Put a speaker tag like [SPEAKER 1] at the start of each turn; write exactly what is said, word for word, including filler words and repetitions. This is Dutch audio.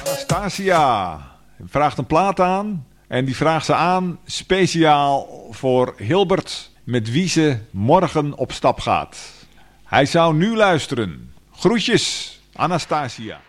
[SPEAKER 1] Anastasia vraagt een plaat aan. En die vraagt ze aan speciaal voor Hilbert, met wie ze morgen op stap gaat. Hij zou nu luisteren. Groetjes, Anastasia.